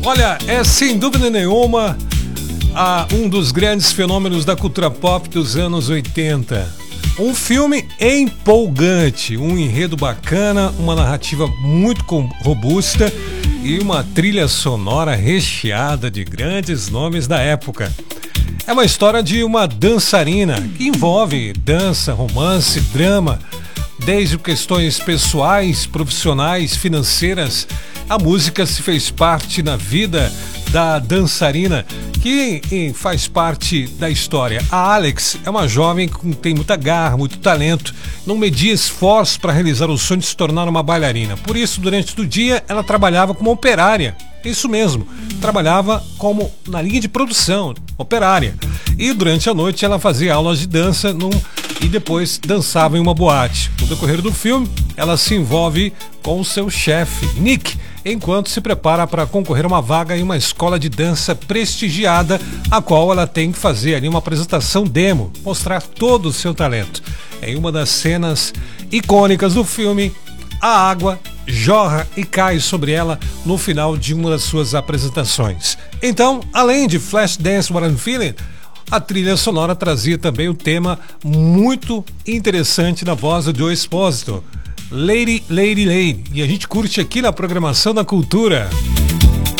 Olha, é sem dúvida nenhuma um dos grandes fenômenos da cultura pop dos anos 80. Um filme empolgante, um enredo bacana, uma narrativa muito robusta e uma trilha sonora recheada de grandes nomes da época. É uma história de uma dançarina que envolve dança, romance, drama, desde questões pessoais, profissionais, financeiras. A música se fez parte na vida da dançarina, que faz parte da história. A Alex é uma jovem que tem muita garra, muito talento, não media esforços para realizar o sonho de se tornar uma bailarina. Por isso, durante o dia, ela trabalhava como operária. Isso mesmo, trabalhava como na linha de produção, operária. E durante a noite ela fazia aulas de dança e depois dançava em uma boate. No decorrer do filme, ela se envolve com o seu chefe, Nick, enquanto se prepara para concorrer a uma vaga em uma escola de dança prestigiada, a qual ela tem que fazer ali uma apresentação demo, mostrar todo o seu talento. Em uma das cenas icônicas do filme, a água jorra e cai sobre ela no final de uma das suas apresentações. Então, além de Flashdance What I'm Feeling, a trilha sonora trazia também um tema muito interessante na voz do Joe Esposito, Lady, Lady, Lady. E a gente curte aqui na programação da Cultura.